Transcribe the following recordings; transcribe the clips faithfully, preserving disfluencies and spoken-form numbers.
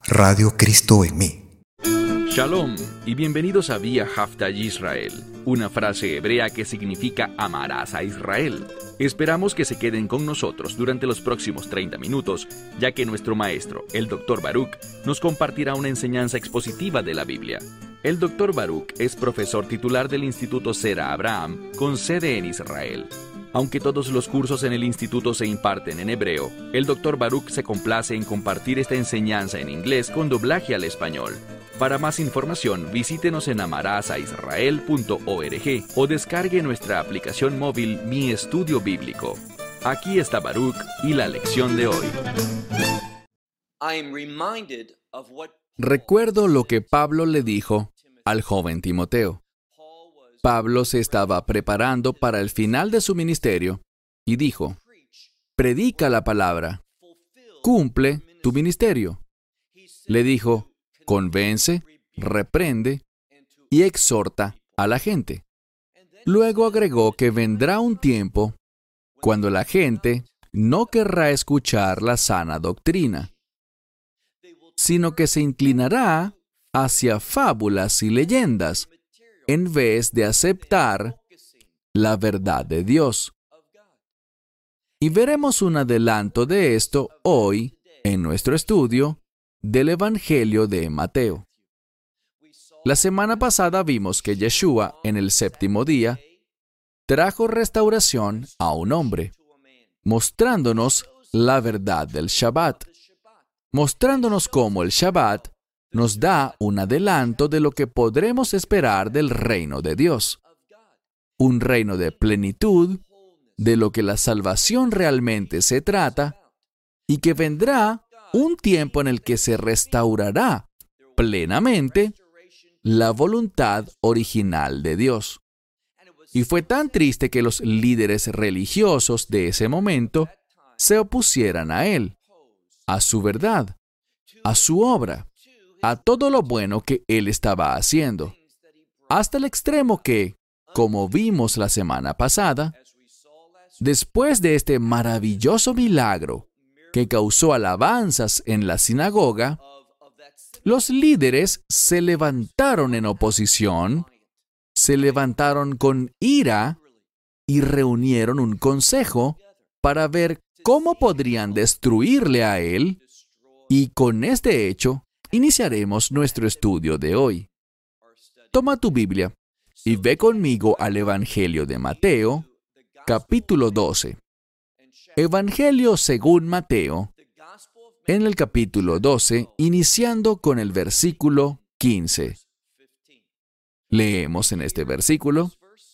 Radio Cristo en mí. Shalom y bienvenidos a Vía Hafta Yisrael, una frase hebrea que significa amarás a Israel. Esperamos que se queden con nosotros durante los próximos treinta minutos, ya que nuestro maestro, el doctor Baruch, nos compartirá una enseñanza expositiva de la Biblia. El doctor Baruch es profesor titular del Instituto Sera Abraham, con sede en Israel. Aunque todos los cursos en el instituto se imparten en hebreo, el doctor Baruch se complace en compartir esta enseñanza en inglés con doblaje al español. Para más información, visítenos en amarasaisrael punto org o descargue nuestra aplicación móvil Mi Estudio Bíblico. Aquí está Baruch y la lección de hoy. Recuerdo lo que Pablo le dijo al joven Timoteo. Pablo se estaba preparando para el final de su ministerio y dijo: predica la palabra, cumple tu ministerio. Le dijo: convence, reprende y exhorta a la gente. Luego agregó que vendrá un tiempo cuando la gente no querrá escuchar la sana doctrina, sino que se inclinará hacia fábulas y leyendas en vez de aceptar la verdad de Dios. Y veremos un adelanto de esto hoy en nuestro estudio del Evangelio de Mateo. La semana pasada vimos que Yeshua, en el séptimo día, trajo restauración a un hombre, mostrándonos la verdad del Shabbat, mostrándonos cómo el Shabbat nos da un adelanto de lo que podremos esperar del reino de Dios. Un reino de plenitud, de lo que la salvación realmente se trata, y que vendrá un tiempo en el que se restaurará plenamente la voluntad original de Dios. Y fue tan triste que los líderes religiosos de ese momento se opusieran a él, a su verdad, a su obra, a todo lo bueno que él estaba haciendo, hasta el extremo que, como vimos la semana pasada, después de este maravilloso milagro que causó alabanzas en la sinagoga, los líderes se levantaron en oposición, se levantaron con ira y reunieron un consejo para ver cómo podrían destruirle a él, y con este hecho iniciaremos nuestro estudio de hoy. Toma tu Biblia y ve conmigo al Evangelio de Mateo, capítulo doce. Evangelio según Mateo, en el capítulo doce, iniciando con el versículo quince. Leemos en este versículo: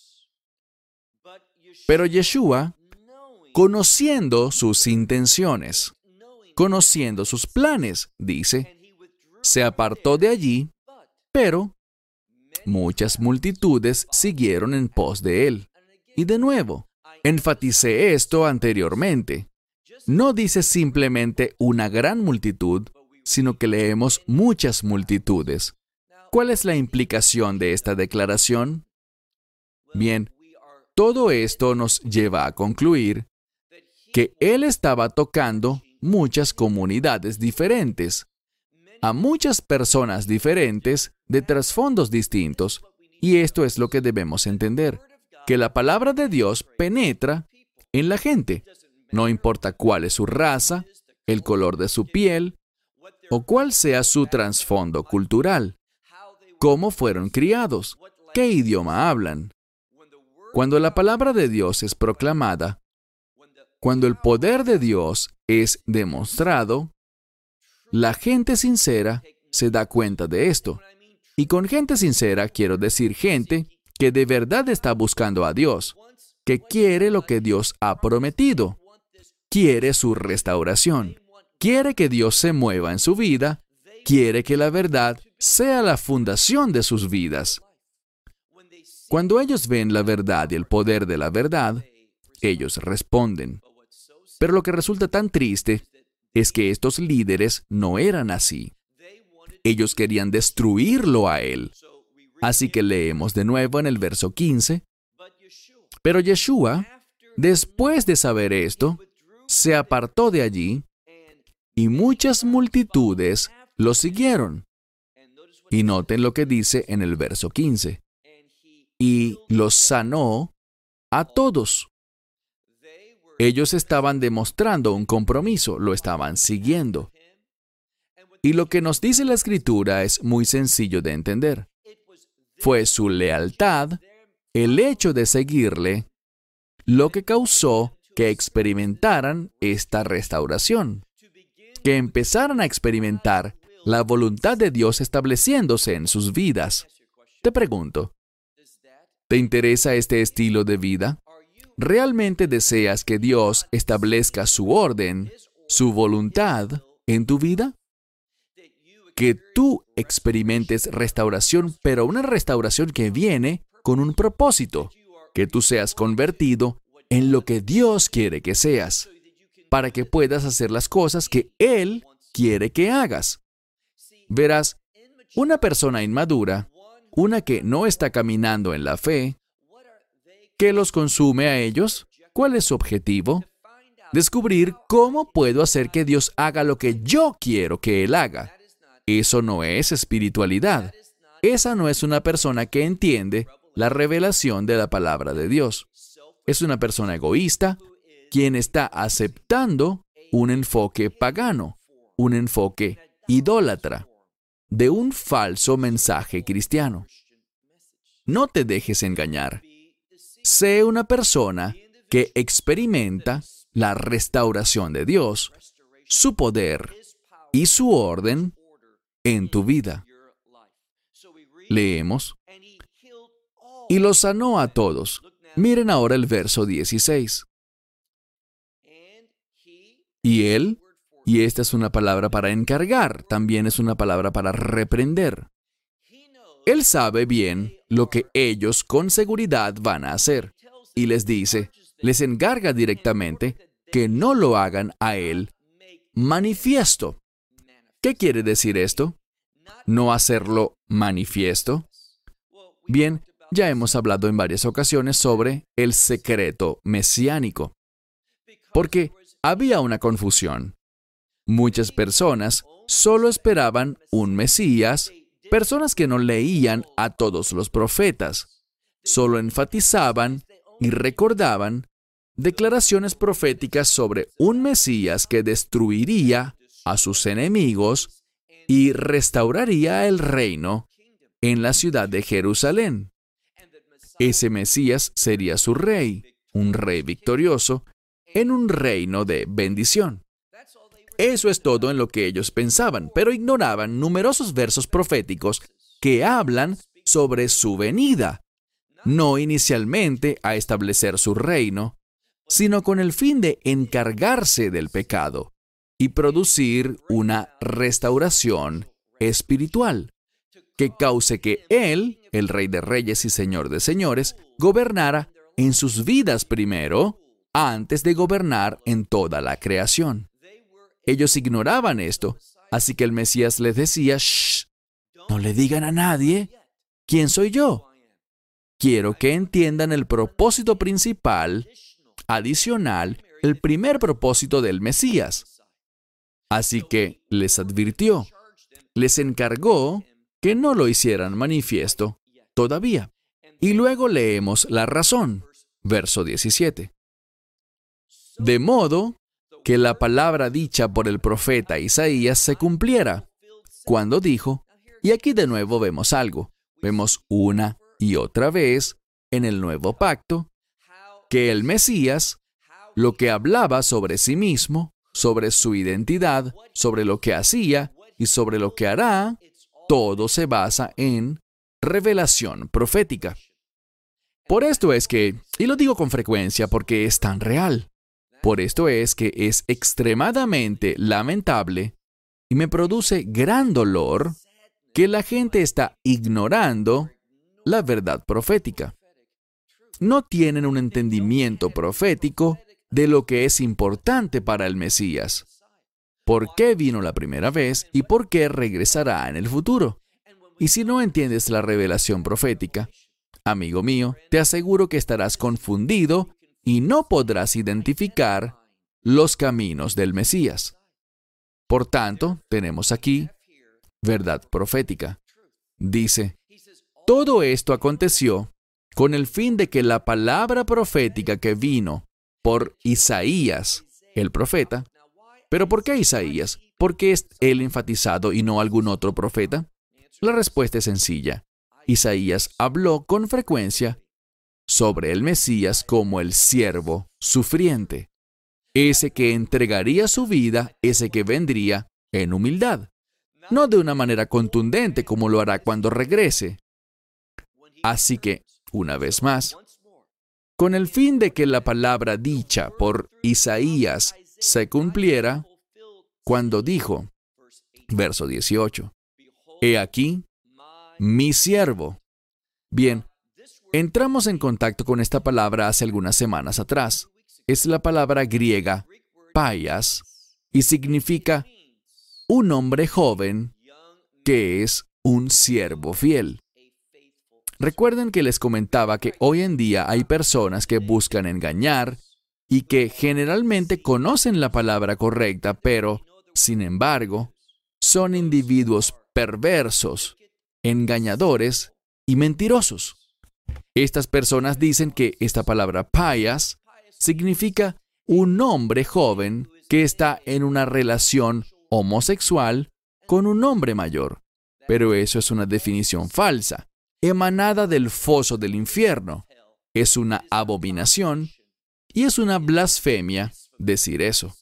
pero Yeshua, conociendo sus intenciones, conociendo sus planes, dice, se apartó de allí, pero muchas multitudes siguieron en pos de él. Y de nuevo, enfaticé esto anteriormente. No dice simplemente una gran multitud, sino que leemos muchas multitudes. ¿Cuál es la implicación de esta declaración? Bien, todo esto nos lleva a concluir que él estaba tocando muchas comunidades diferentes, a muchas personas diferentes de trasfondos distintos, y esto es lo que debemos entender, que la palabra de Dios penetra en la gente, no importa cuál es su raza, el color de su piel, o cuál sea su trasfondo cultural, cómo fueron criados, qué idioma hablan. Cuando la palabra de Dios es proclamada, cuando el poder de Dios es demostrado, la gente sincera se da cuenta de esto. Y con gente sincera quiero decir gente que de verdad está buscando a Dios, que quiere lo que Dios ha prometido, quiere su restauración, quiere que Dios se mueva en su vida, quiere que la verdad sea la fundación de sus vidas. Cuando ellos ven la verdad y el poder de la verdad, ellos responden. Pero lo que resulta tan triste es que estos líderes no eran así. Ellos querían destruirlo a él. Así que leemos de nuevo en el verso quince. Pero Yeshua, después de saber esto, se apartó de allí, y muchas multitudes lo siguieron. Y noten lo que dice en el verso quince. Y los sanó a todos. Ellos estaban demostrando un compromiso, lo estaban siguiendo. Y lo que nos dice la Escritura es muy sencillo de entender. Fue su lealtad, el hecho de seguirle, lo que causó que experimentaran esta restauración, que empezaran a experimentar la voluntad de Dios estableciéndose en sus vidas. Te pregunto, ¿te interesa este estilo de vida? ¿Realmente deseas que Dios establezca su orden, su voluntad en tu vida? Que tú experimentes restauración, pero una restauración que viene con un propósito, que tú seas convertido en lo que Dios quiere que seas, para que puedas hacer las cosas que Él quiere que hagas. Verás, una persona inmadura, una que no está caminando en la fe, ¿qué los consume a ellos? ¿Cuál es su objetivo? Descubrir cómo puedo hacer que Dios haga lo que yo quiero que Él haga. Eso no es espiritualidad. Esa no es una persona que entiende la revelación de la palabra de Dios. Es una persona egoísta, quien está aceptando un enfoque pagano, un enfoque idólatra, de un falso mensaje cristiano. No te dejes engañar. Sé una persona que experimenta la restauración de Dios, su poder y su orden en tu vida. Leemos. Y los sanó a todos. Miren ahora el verso dieciséis. Y él, y esta es una palabra para encargar, también es una palabra para reprender. Él sabe bien lo que ellos con seguridad van a hacer. Y les dice, les encarga directamente que no lo hagan a él manifiesto. ¿Qué quiere decir esto? ¿No hacerlo manifiesto? Bien, ya hemos hablado en varias ocasiones sobre el secreto mesiánico. Porque había una confusión. Muchas personas solo esperaban un Mesías, personas que no leían a todos los profetas, solo enfatizaban y recordaban declaraciones proféticas sobre un Mesías que destruiría a sus enemigos y restauraría el reino en la ciudad de Jerusalén. Ese Mesías sería su rey, un rey victorioso, en un reino de bendición. Eso es todo en lo que ellos pensaban, pero ignoraban numerosos versos proféticos que hablan sobre su venida, no inicialmente a establecer su reino, sino con el fin de encargarse del pecado y producir una restauración espiritual que cause que Él, el Rey de Reyes y Señor de Señores, gobernara en sus vidas primero, antes de gobernar en toda la creación. Ellos ignoraban esto, así que el Mesías les decía, «Shh, no le digan a nadie quién soy yo. Quiero que entiendan el propósito principal, adicional, el primer propósito del Mesías». Así que les advirtió, les encargó que no lo hicieran manifiesto todavía. Y luego leemos la razón, verso diecisiete. De modo que la palabra dicha por el profeta Isaías se cumpliera, cuando dijo, y aquí de nuevo vemos algo, vemos una y otra vez en el nuevo pacto, que el Mesías, lo que hablaba sobre sí mismo, sobre su identidad, sobre lo que hacía y sobre lo que hará, todo se basa en revelación profética. Por esto es que, y lo digo con frecuencia porque es tan real, por esto es que es extremadamente lamentable y me produce gran dolor que la gente está ignorando la verdad profética. No tienen un entendimiento profético de lo que es importante para el Mesías. ¿Por qué vino la primera vez y por qué regresará en el futuro? Y si no entiendes la revelación profética, amigo mío, te aseguro que estarás confundido y no podrás identificar los caminos del Mesías. Por tanto, tenemos aquí verdad profética. Dice, todo esto aconteció con el fin de que la palabra profética que vino por Isaías, el profeta. ¿Pero por qué Isaías? ¿Por qué es él enfatizado y no algún otro profeta? La respuesta es sencilla. Isaías habló con frecuencia sobre el Mesías como el siervo sufriente, ese que entregaría su vida, ese que vendría en humildad, no de una manera contundente como lo hará cuando regrese. Así que, una vez más, con el fin de que la palabra dicha por Isaías se cumpliera, cuando dijo, verso dieciocho, «He aquí, mi siervo». Bien, entramos en contacto con esta palabra hace algunas semanas atrás. Es la palabra griega paias y significa un hombre joven que es un siervo fiel. Recuerden que les comentaba que hoy en día hay personas que buscan engañar y que generalmente conocen la palabra correcta, pero, sin embargo, son individuos perversos, engañadores y mentirosos. Estas personas dicen que esta palabra paias significa un hombre joven que está en una relación homosexual con un hombre mayor. Pero eso es una definición falsa, emanada del foso del infierno. Es una abominación y es una blasfemia decir eso.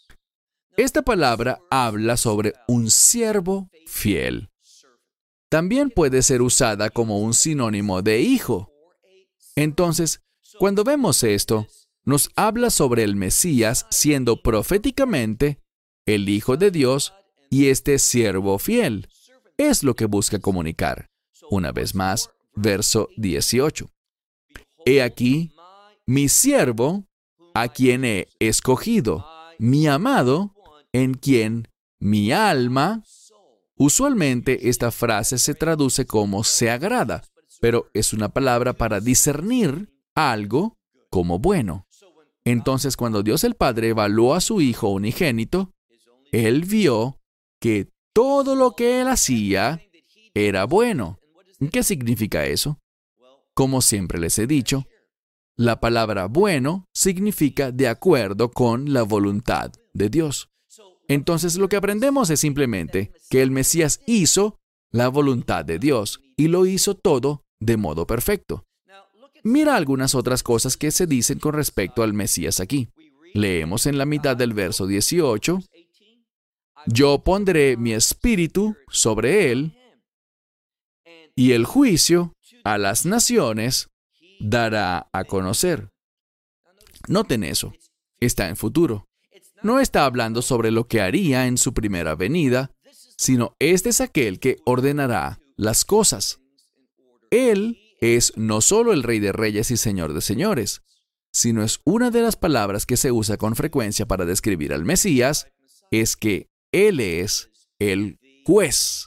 Esta palabra habla sobre un siervo fiel. También puede ser usada como un sinónimo de hijo. Entonces, cuando vemos esto, nos habla sobre el Mesías siendo proféticamente el Hijo de Dios y este siervo fiel. Es lo que busca comunicar. Una vez más, verso dieciocho. He aquí, mi siervo, a quien he escogido, mi amado, en quien mi alma. Usualmente esta frase se traduce como se agrada, pero es una palabra para discernir algo como bueno. Entonces, cuando Dios el Padre evaluó a su Hijo unigénito, Él vio que todo lo que Él hacía era bueno. ¿Qué significa eso? Como siempre les he dicho, la palabra bueno significa de acuerdo con la voluntad de Dios. Entonces, lo que aprendemos es simplemente que el Mesías hizo la voluntad de Dios y lo hizo todo de modo perfecto. Mira algunas otras cosas que se dicen con respecto al Mesías aquí. Leemos en la mitad del verso dieciocho, «Yo pondré mi espíritu sobre él, y el juicio a las naciones dará a conocer». Noten eso. Está en futuro. No está hablando sobre lo que haría en su primera venida, sino este es aquel que ordenará las cosas. Él es no solo el Rey de Reyes y Señor de Señores, sino es una de las palabras que se usa con frecuencia para describir al Mesías, es que Él es el juez.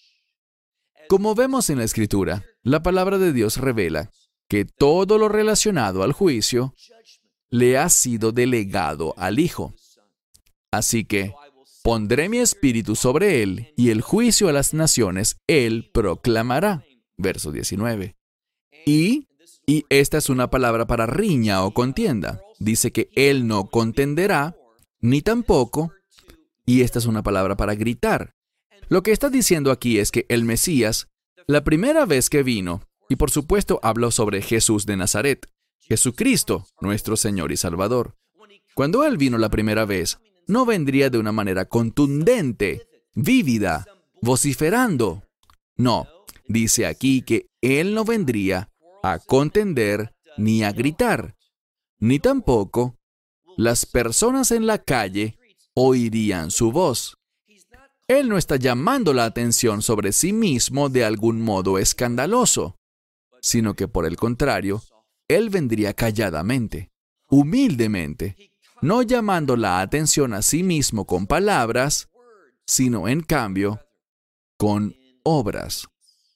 Como vemos en la Escritura, la palabra de Dios revela que todo lo relacionado al juicio le ha sido delegado al Hijo. Así que, pondré mi espíritu sobre él, y el juicio a las naciones él proclamará. Verso diecinueve. Y, y esta es una palabra para riña o contienda. Dice que él no contenderá, ni tampoco, y esta es una palabra para gritar. Lo que está diciendo aquí es que el Mesías, la primera vez que vino, y por supuesto habló sobre Jesús de Nazaret, Jesucristo, nuestro Señor y Salvador. Cuando Él vino la primera vez, no vendría de una manera contundente, vívida, vociferando. No, dice aquí que Él no vendría a contender ni a gritar, ni tampoco las personas en la calle oirían su voz. Él no está llamando la atención sobre sí mismo de algún modo escandaloso, sino que por el contrario, Él vendría calladamente, humildemente, no llamando la atención a sí mismo con palabras, sino en cambio con obras.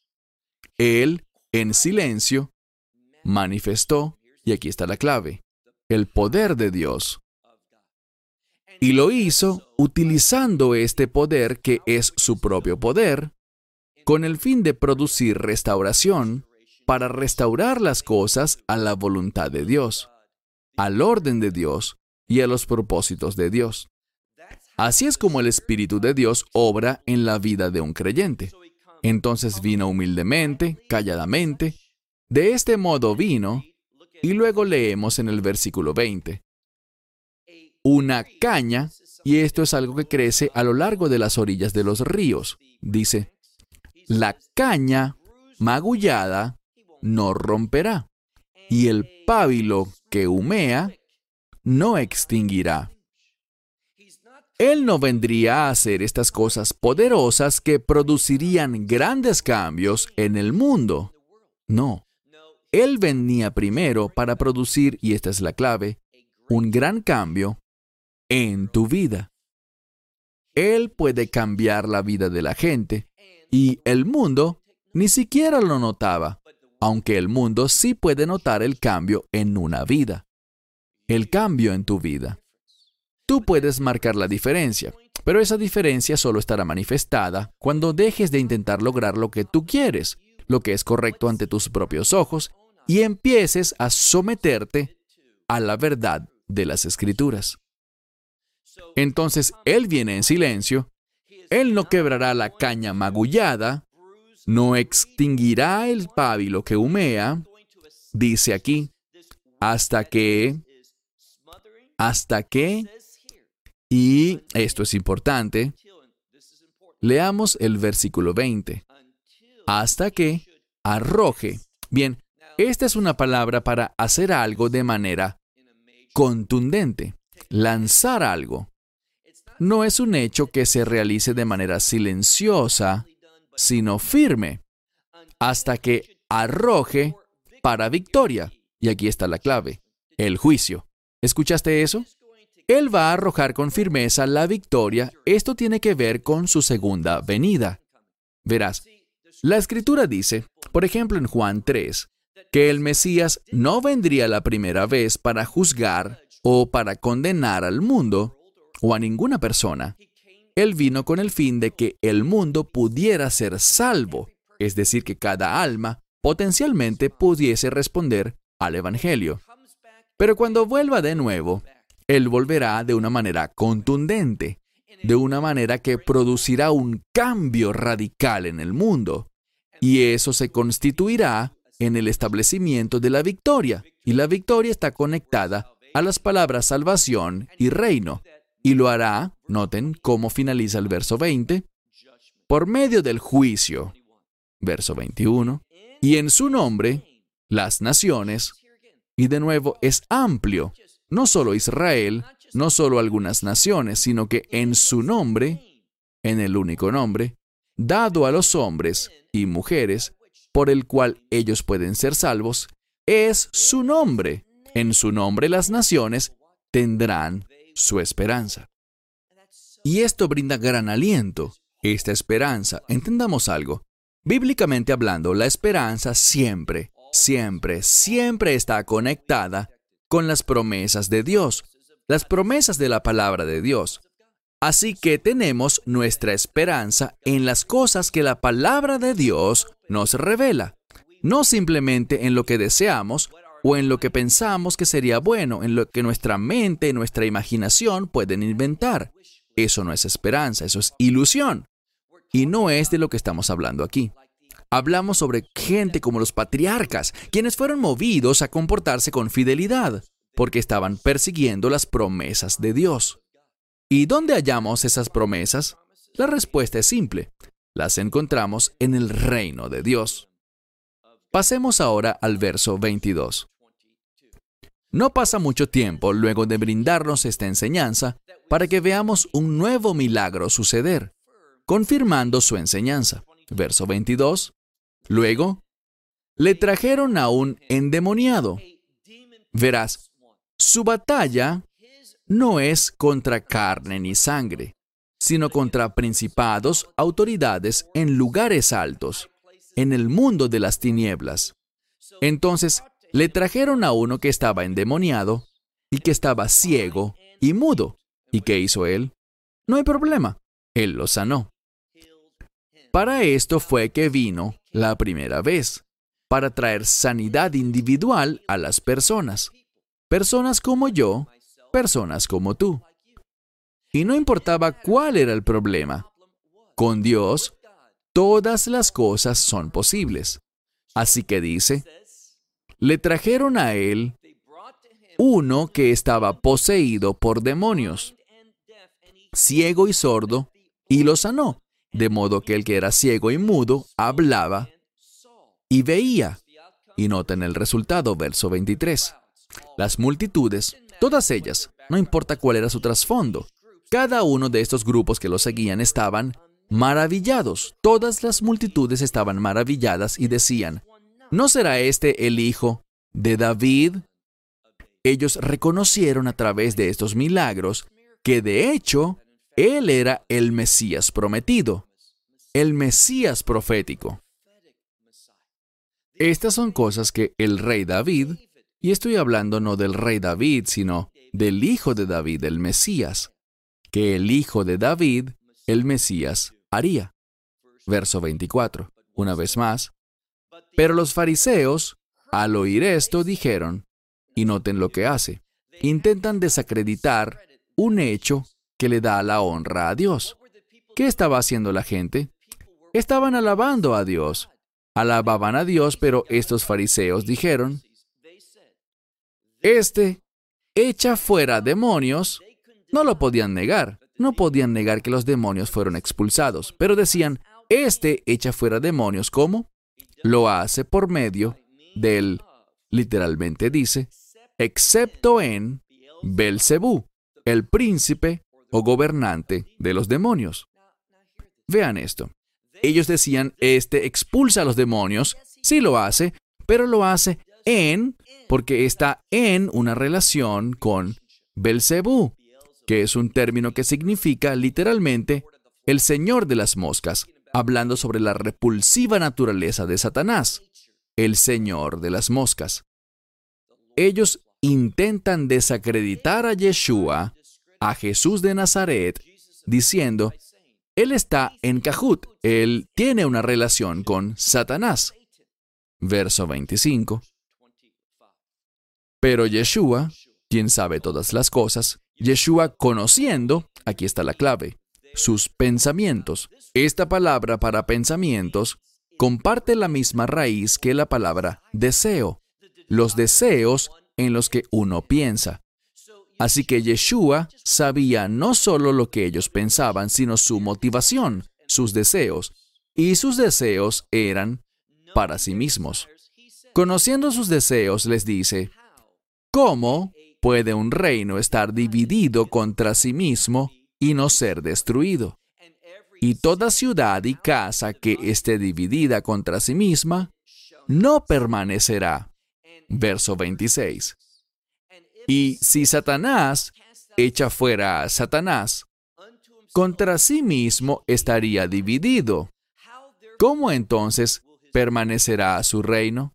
Él, en silencio, manifestó, y aquí está la clave, el poder de Dios. Y lo hizo utilizando este poder que es su propio poder, con el fin de producir restauración para restaurar las cosas a la voluntad de Dios, al orden de Dios y a los propósitos de Dios. Así es como el Espíritu de Dios obra en la vida de un creyente. Entonces vino humildemente, calladamente. De este modo vino, y luego leemos en el versículo veinte. Una caña, y esto es algo que crece a lo largo de las orillas de los ríos. Dice, la caña magullada no romperá, y el pábilo que humea no extinguirá. Él no vendría a hacer estas cosas poderosas que producirían grandes cambios en el mundo. No. Él venía primero para producir, y esta es la clave, un gran cambio en tu vida. Él puede cambiar la vida de la gente, y el mundo ni siquiera lo notaba, aunque el mundo sí puede notar el cambio en una vida. El cambio en tu vida. Tú puedes marcar la diferencia, pero esa diferencia solo estará manifestada cuando dejes de intentar lograr lo que tú quieres, lo que es correcto ante tus propios ojos, y empieces a someterte a la verdad de las Escrituras. Entonces, Él viene en silencio, Él no quebrará la caña magullada, no extinguirá el pábilo que humea, dice aquí, hasta que, hasta que, y esto es importante, leamos el versículo veinte, hasta que arroje. Bien, esta es una palabra para hacer algo de manera contundente, lanzar algo. No es un hecho que se realice de manera silenciosa, sino firme, hasta que arroje para victoria. Y aquí está la clave, el juicio. ¿Escuchaste eso? Él va a arrojar con firmeza la victoria. Esto tiene que ver con su segunda venida. Verás, la Escritura dice, por ejemplo en Juan tres, que el Mesías no vendría la primera vez para juzgar o para condenar al mundo o a ninguna persona. Él vino con el fin de que el mundo pudiera ser salvo, es decir, que cada alma potencialmente pudiese responder al Evangelio. Pero cuando vuelva de nuevo, Él volverá de una manera contundente, de una manera que producirá un cambio radical en el mundo. Y eso se constituirá en el establecimiento de la victoria. Y la victoria está conectada a las palabras salvación y reino. Y lo hará, noten cómo finaliza el verso veinte, por medio del juicio. Verso veintiuno. Y en su nombre, las naciones. Y de nuevo es amplio. No solo Israel, no solo algunas naciones, sino que en su nombre, en el único nombre, dado a los hombres y mujeres, por el cual ellos pueden ser salvos, es su nombre. En su nombre las naciones tendrán su esperanza. Y esto brinda gran aliento. Esta esperanza, entendamos algo. Bíblicamente hablando, la esperanza siempre, siempre, siempre está conectada con las promesas de Dios, las promesas de la palabra de Dios. Así que tenemos nuestra esperanza en las cosas que la palabra de Dios nos revela, no simplemente en lo que deseamos o en lo que pensamos que sería bueno, en lo que nuestra mente y nuestra imaginación pueden inventar. Eso no es esperanza, eso es ilusión. Y no es de lo que estamos hablando aquí. Hablamos sobre gente como los patriarcas, quienes fueron movidos a comportarse con fidelidad, porque estaban persiguiendo las promesas de Dios. ¿Y dónde hallamos esas promesas? La respuesta es simple. Las encontramos en el reino de Dios. Pasemos ahora al verso veintidós. No pasa mucho tiempo luego de brindarnos esta enseñanza para que veamos un nuevo milagro suceder, confirmando su enseñanza. Verso veintidós. Luego, le trajeron a un endemoniado. Verás, su batalla no es contra carne ni sangre, sino contra principados, autoridades en lugares altos, en el mundo de las tinieblas. Entonces, le trajeron a uno que estaba endemoniado y que estaba ciego y mudo. ¿Y qué hizo él? No hay problema. Él lo sanó. Para esto fue que vino la primera vez, para traer sanidad individual a las personas. Personas como yo, personas como tú. Y no importaba cuál era el problema. Con Dios, todas las cosas son posibles. Así que dice, le trajeron a él uno que estaba poseído por demonios, ciego y sordo, y lo sanó, de modo que el que era ciego y mudo hablaba y veía. Y noten el resultado, verso veintitrés. Las multitudes, todas ellas, no importa cuál era su trasfondo, cada uno de estos grupos que lo seguían estaban maravillados. Todas las multitudes estaban maravilladas y decían, ¿no será este el hijo de David? Ellos reconocieron a través de estos milagros que de hecho, él era el Mesías prometido, el Mesías profético. Estas son cosas que el rey David, y estoy hablando no del rey David, sino del hijo de David, el Mesías, que el hijo de David, el Mesías, haría. Verso veinticuatro, una vez más. Pero los fariseos, al oír esto, dijeron, y noten lo que hace, intentan desacreditar un hecho que le da la honra a Dios. ¿Qué estaba haciendo la gente? Estaban alabando a Dios. Alababan a Dios, pero estos fariseos dijeron, este echa fuera demonios. No lo podían negar. No podían negar que los demonios fueron expulsados, pero decían, este echa fuera demonios. ¿Cómo? Lo hace por medio del, literalmente dice, excepto en Belcebú, el príncipe o gobernante de los demonios. Vean esto. Ellos decían, este expulsa a los demonios. Sí lo hace, pero lo hace en, porque está en una relación con Belcebú, que es un término que significa literalmente el señor de las moscas, hablando sobre la repulsiva naturaleza de Satanás, el señor de las moscas. Ellos intentan desacreditar a Yeshua, a Jesús de Nazaret, diciendo, él está en Cajut, él tiene una relación con Satanás. Verso veinticinco. Pero Yeshua, quien sabe todas las cosas, Yeshua conociendo, aquí está la clave, sus pensamientos. Esta palabra para pensamientos comparte la misma raíz que la palabra deseo, los deseos en los que uno piensa. Así que Yeshua sabía no solo lo que ellos pensaban, sino su motivación, sus deseos, y sus deseos eran para sí mismos. Conociendo sus deseos, les dice, ¿cómo puede un reino estar dividido contra sí mismo y no ser destruido? Y toda ciudad y casa que esté dividida contra sí misma, no permanecerá. Verso veintiséis. Y si Satanás echa fuera a Satanás, contra sí mismo estaría dividido. ¿Cómo entonces permanecerá su reino?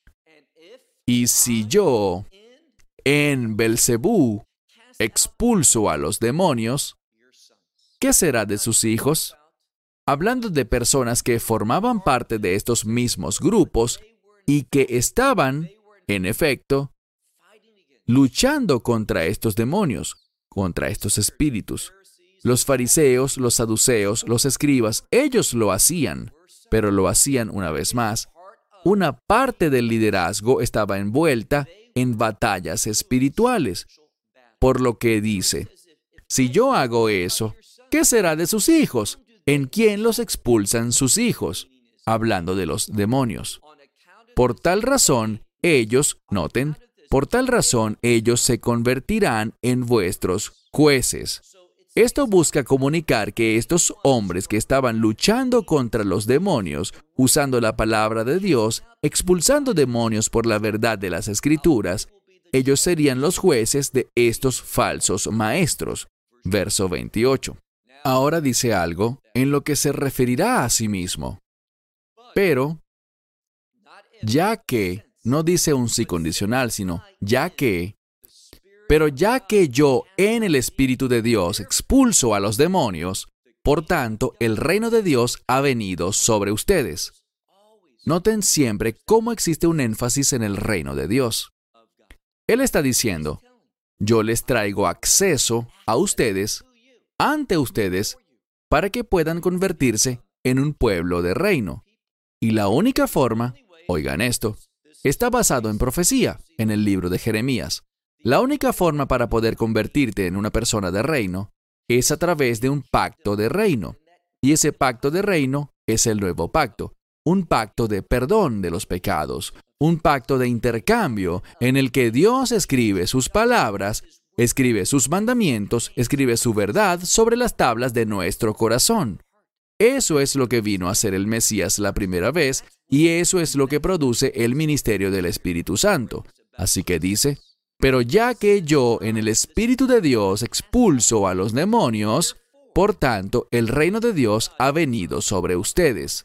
Y si yo, en Belcebú, expulso a los demonios, ¿qué será de sus hijos? Hablando de personas que formaban parte de estos mismos grupos y que estaban, en efecto, luchando contra estos demonios, contra estos espíritus. Los fariseos, los saduceos, los escribas, ellos lo hacían, pero lo hacían una vez más. Una parte del liderazgo estaba envuelta en batallas espirituales. Por lo que dice, si yo hago eso, ¿qué será de sus hijos? ¿En quién los expulsan sus hijos? Hablando de los demonios. Por tal razón, ellos, noten, por tal razón ellos se convertirán en vuestros jueces. Esto busca comunicar que estos hombres que estaban luchando contra los demonios, usando la palabra de Dios, expulsando demonios por la verdad de las Escrituras, ellos serían los jueces de estos falsos maestros. Verso veintiocho. Ahora dice algo en lo que se referirá a sí mismo. Pero, ya que, no dice un sí condicional, sino ya que Pero ya que yo en el Espíritu de Dios expulso a los demonios, por tanto, el reino de Dios ha venido sobre ustedes. Noten siempre cómo existe un énfasis en el reino de Dios. Él está diciendo, yo les traigo acceso a ustedes, ante ustedes, para que puedan convertirse en un pueblo de reino. Y la única forma, oigan esto, está basado en profecía, en el libro de Jeremías. La única forma para poder convertirte en una persona de reino es a través de un pacto de reino. Y ese pacto de reino es el nuevo pacto. Un pacto de perdón de los pecados, un pacto de intercambio en el que Dios escribe sus palabras, escribe sus mandamientos, escribe su verdad sobre las tablas de nuestro corazón. Eso es lo que vino a hacer el Mesías la primera vez y eso es lo que produce el ministerio del Espíritu Santo. Así que dice, pero ya que yo en el Espíritu de Dios expulso a los demonios, por tanto el reino de Dios ha venido sobre ustedes.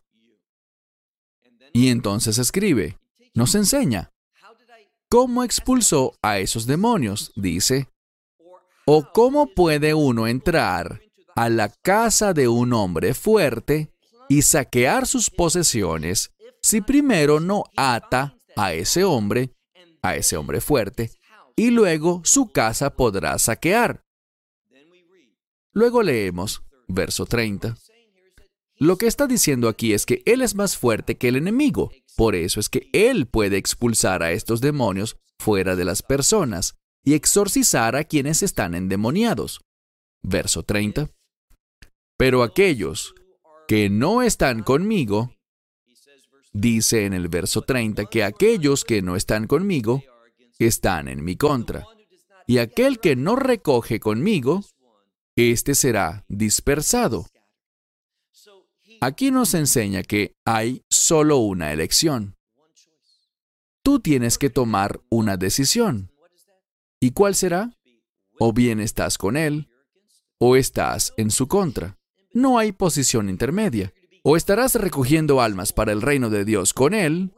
Y entonces escribe, nos enseña, ¿cómo expulsó a esos demonios? Dice, ¿o cómo puede uno entrar a la casa de un hombre fuerte y saquear sus posesiones si primero no ata a ese hombre, a ese hombre fuerte, y luego su casa podrá saquear? Luego leemos, verso treinta. Lo que está diciendo aquí es que Él es más fuerte que el enemigo. Por eso es que Él puede expulsar a estos demonios fuera de las personas y exorcizar a quienes están endemoniados. Verso treinta. Pero aquellos que no están conmigo, dice en el verso treinta que aquellos que no están conmigo están en mi contra. Y aquel que no recoge conmigo, éste será dispersado. Aquí nos enseña que hay solo una elección. Tú tienes que tomar una decisión. ¿Y cuál será? O bien estás con Él, o estás en su contra. No hay posición intermedia. O estarás recogiendo almas para el reino de Dios con Él,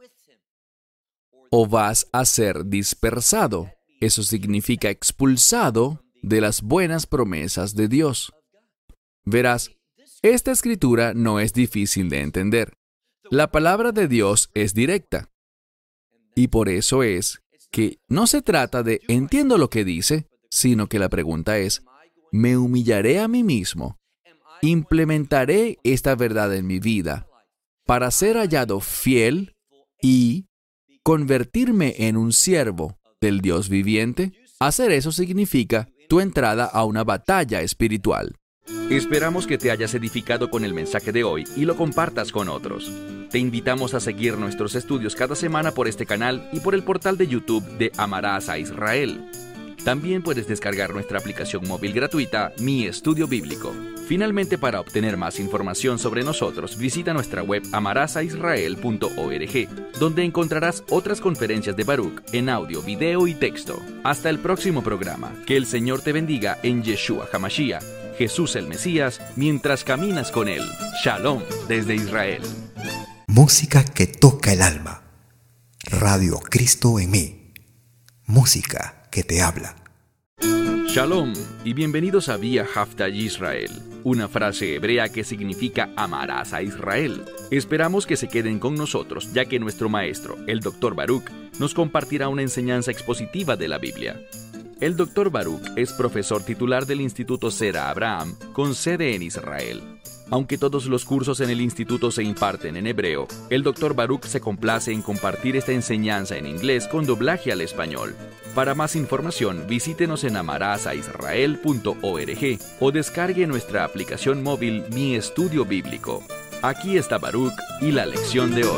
o vas a ser dispersado. Eso significa expulsado de las buenas promesas de Dios. Verás, esta escritura no es difícil de entender. La palabra de Dios es directa. Y por eso es que no se trata de entiendo lo que dice, sino que la pregunta es, ¿me humillaré a mí mismo? ¿Implementaré esta verdad en mi vida para ser hallado fiel y convertirme en un siervo del Dios viviente? Hacer eso significa tu entrada a una batalla espiritual. Esperamos que te hayas edificado con el mensaje de hoy y lo compartas con otros. Te invitamos a seguir nuestros estudios cada semana por este canal y por el portal de YouTube de Amarás a Israel. También puedes descargar nuestra aplicación móvil gratuita, Mi Estudio Bíblico. Finalmente, para obtener más información sobre nosotros, visita nuestra web amarás a israel punto org, donde encontrarás otras conferencias de Baruch en audio, video y texto. Hasta el próximo programa. Que el Señor te bendiga en Yeshua HaMashiach, Jesús el Mesías, mientras caminas con Él. Shalom desde Israel. Música que toca el alma. Radio Cristo en mí. Música que te habla. Shalom y bienvenidos a Vía Hafta Yisrael, una frase hebrea que significa amarás a Israel. Esperamos que se queden con nosotros, ya que nuestro maestro, el doctor Baruch, nos compartirá una enseñanza expositiva de la Biblia. El doctor Baruch es profesor titular del Instituto Sera Abraham, con sede en Israel. Aunque todos los cursos en el instituto se imparten en hebreo, el doctor Baruch se complace en compartir esta enseñanza en inglés con doblaje al español. Para más información, visítenos en amarás a israel punto org o descargue nuestra aplicación móvil Mi Estudio Bíblico. Aquí está Baruch y la lección de hoy.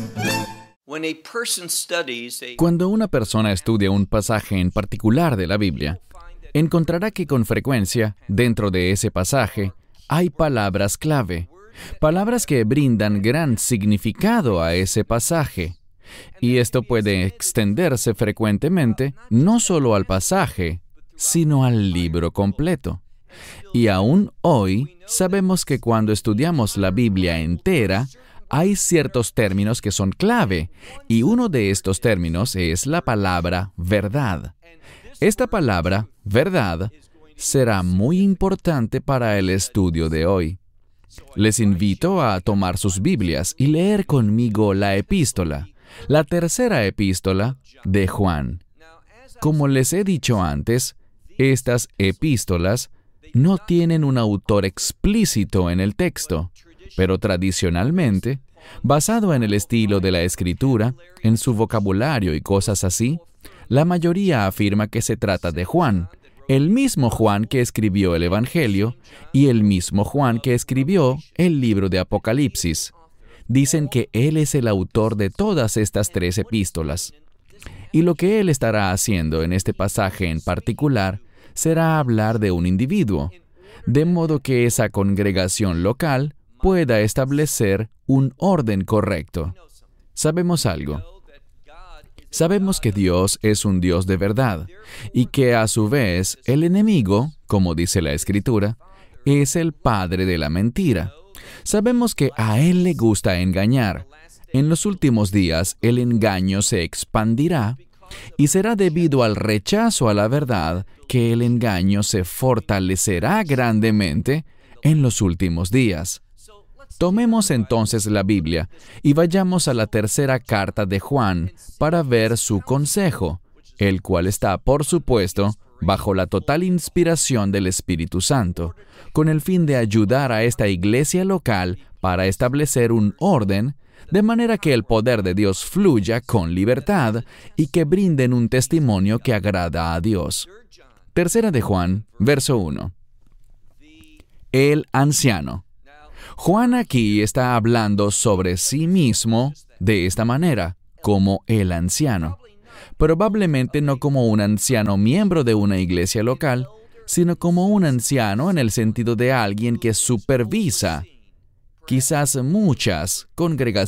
Cuando una persona estudia un pasaje en particular de la Biblia, encontrará que con frecuencia, dentro de ese pasaje, hay palabras clave, palabras que brindan gran significado a ese pasaje. Y esto puede extenderse frecuentemente no solo al pasaje, sino al libro completo. Y aún hoy sabemos que cuando estudiamos la Biblia entera, hay ciertos términos que son clave, y uno de estos términos es la palabra verdad. Esta palabra, verdad, será muy importante para el estudio de hoy. Les invito a tomar sus Biblias y leer conmigo la epístola, la tercera epístola de Juan. Como les he dicho antes, estas epístolas no tienen un autor explícito en el texto, pero tradicionalmente, basado en el estilo de la escritura, en su vocabulario y cosas así, la mayoría afirma que se trata de Juan, el mismo Juan que escribió el Evangelio y el mismo Juan que escribió el libro de Apocalipsis. Dicen que él es el autor de todas estas tres epístolas. Y lo que él estará haciendo en este pasaje en particular será hablar de un individuo, de modo que esa congregación local pueda establecer un orden correcto. ¿Sabemos algo? Sabemos que Dios es un Dios de verdad, y que a su vez el enemigo, como dice la Escritura, es el padre de la mentira. Sabemos que a él le gusta engañar. En los últimos días el engaño se expandirá, y será debido al rechazo a la verdad que el engaño se fortalecerá grandemente en los últimos días. Tomemos entonces la Biblia y vayamos a la tercera carta de Juan para ver su consejo, el cual está, por supuesto, bajo la total inspiración del Espíritu Santo, con el fin de ayudar a esta iglesia local para establecer un orden, de manera que el poder de Dios fluya con libertad y que brinden un testimonio que agrada a Dios. Tercera de Juan, verso uno. El anciano. Juan aquí está hablando sobre sí mismo de esta manera, como el anciano. Probablemente no como un anciano miembro de una iglesia local, sino como un anciano en el sentido de alguien que supervisa quizás muchas congregaciones